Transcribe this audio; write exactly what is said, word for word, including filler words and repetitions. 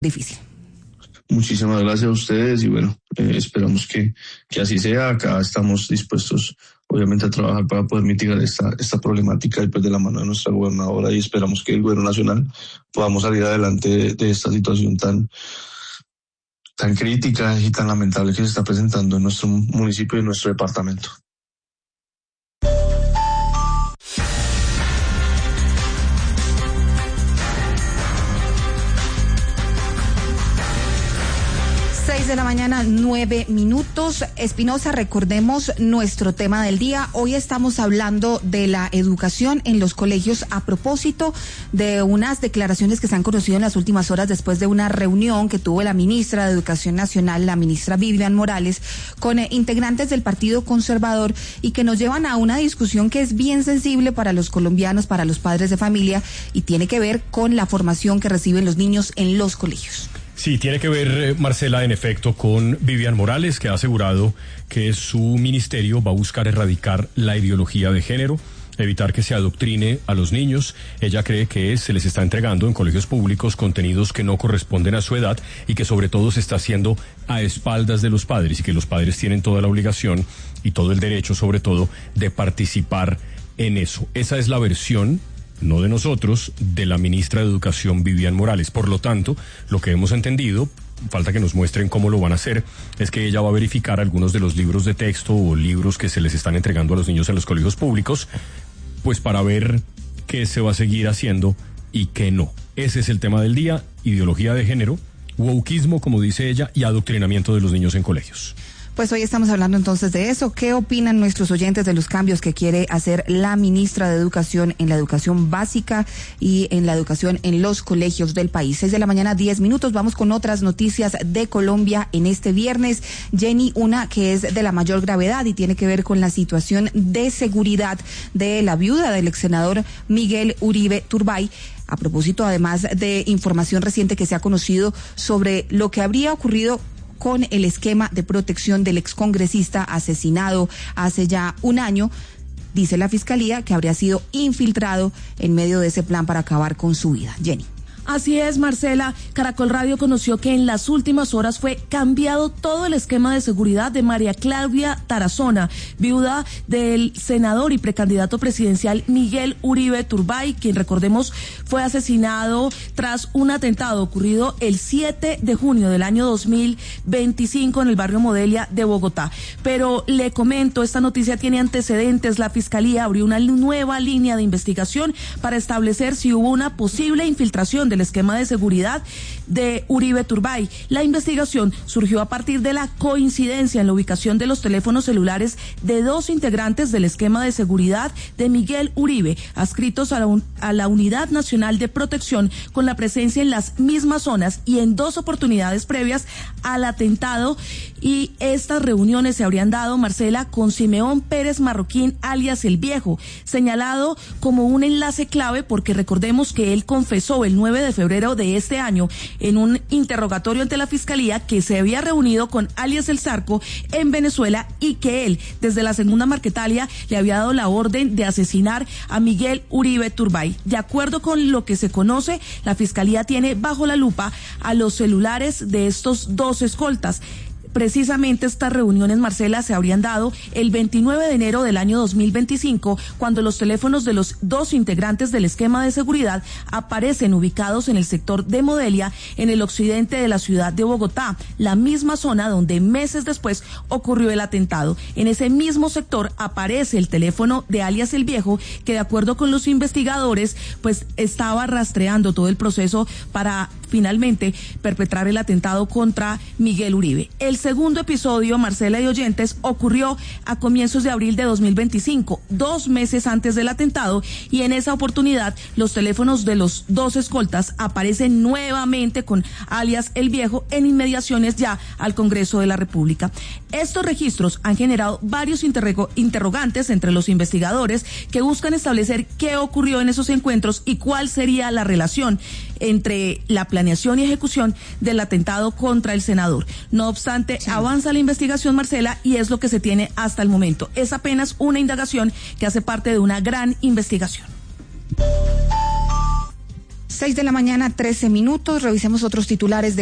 difícil. Muchísimas gracias a ustedes y bueno, eh, esperamos que, que así sea. Acá estamos dispuestos obviamente a trabajar para poder mitigar esta, esta problemática después de la mano de nuestra gobernadora y esperamos que el gobierno nacional podamos salir adelante de, de esta situación tan, tan crítica y tan lamentable que se está presentando en nuestro municipio y en nuestro departamento. seis de la mañana, nueve minutos. Espinosa, recordemos nuestro tema del día. Hoy estamos hablando de la educación en los colegios a propósito de unas declaraciones que se han conocido en las últimas horas después de una reunión que tuvo la ministra de Educación Nacional, la ministra Vivian Morales, con eh, integrantes del Partido Conservador y que nos llevan a una discusión que es bien sensible para los colombianos, para los padres de familia y tiene que ver con la formación que reciben los niños en los colegios. Sí, tiene que ver, Marcela, en efecto, con Vivian Morales, que ha asegurado que su ministerio va a buscar erradicar la ideología de género, evitar que se adoctrine a los niños. Ella cree que se les está entregando en colegios públicos contenidos que no corresponden a su edad y que sobre todo se está haciendo a espaldas de los padres y que los padres tienen toda la obligación y todo el derecho, sobre todo, de participar en eso. Esa es la versión, no de nosotros, de la ministra de Educación Vivian Morales. Por lo tanto, lo que hemos entendido, falta que nos muestren cómo lo van a hacer, es que ella va a verificar algunos de los libros de texto o libros que se les están entregando a los niños en los colegios públicos, pues para ver qué se va a seguir haciendo y qué no. Ese es el tema del día: ideología de género, wokeismo, como dice ella, y adoctrinamiento de los niños en colegios. Pues hoy estamos hablando entonces de eso. ¿Qué opinan nuestros oyentes de los cambios que quiere hacer la ministra de Educación en la educación básica y en la educación en los colegios del país? Seis de la mañana, diez minutos. Vamos con otras noticias de Colombia en este viernes. Jenny, una que es de la mayor gravedad y tiene que ver con la situación de seguridad de la viuda del ex senador Miguel Uribe Turbay. A propósito, además de información reciente que se ha conocido sobre lo que habría ocurrido con el esquema de protección del excongresista asesinado hace ya un año, dice la Fiscalía que habría sido infiltrado en medio de ese plan para acabar con su vida. Jenny. Así es, Marcela. Caracol Radio conoció que en las últimas horas fue cambiado todo el esquema de seguridad de María Claudia Tarazona, viuda del senador y precandidato presidencial Miguel Uribe Turbay, quien, recordemos, fue asesinado tras un atentado ocurrido el siete de junio del año dos mil veinticinco en el barrio Modelia de Bogotá. Pero le comento, esta noticia tiene antecedentes. La Fiscalía abrió una nueva línea de investigación para establecer si hubo una posible infiltración del esquema de seguridad de Uribe Turbay. La investigación surgió a partir de la coincidencia en la ubicación de los teléfonos celulares de dos integrantes del esquema de seguridad de Miguel Uribe, adscritos a la, un, a la Unidad Nacional de Protección, con la presencia en las mismas zonas y en dos oportunidades previas al atentado. Y estas reuniones se habrían dado, Marcela, con Simeón Pérez Marroquín, alias El Viejo, señalado como un enlace clave porque recordemos que él confesó el nueve de febrero de este año en un interrogatorio ante la Fiscalía que se había reunido con alias El Zarco en Venezuela y que él, desde la segunda Marquetalia, le había dado la orden de asesinar a Miguel Uribe Turbay. De acuerdo con lo que se conoce, la Fiscalía tiene bajo la lupa a los celulares de estos dos escoltas. Precisamente estas reuniones, Marcela, se habrían dado el veintinueve de enero del año dos mil veinticinco, cuando los teléfonos de los dos integrantes del esquema de seguridad aparecen ubicados en el sector de Modelia, en el occidente de la ciudad de Bogotá, la misma zona donde meses después ocurrió el atentado. En ese mismo sector aparece el teléfono de alias El Viejo, que de acuerdo con los investigadores, pues estaba rastreando todo el proceso para finalmente perpetrar el atentado contra Miguel Uribe. El segundo episodio, Marcela y oyentes, ocurrió a comienzos de abril de dos mil veinticinco, dos meses antes del atentado, y en esa oportunidad los teléfonos de los dos escoltas aparecen nuevamente con alias El Viejo en inmediaciones ya al Congreso de la República. Estos registros han generado varios interrogo- interrogantes entre los investigadores que buscan establecer qué ocurrió en esos encuentros y cuál sería la relación entre la planeación y ejecución del atentado contra el senador. No obstante, sí. avanza la investigación, Marcela, y es lo que se tiene hasta el momento. Es apenas una indagación que hace parte de una gran investigación. Seis de la mañana, trece minutos. Revisemos otros titulares de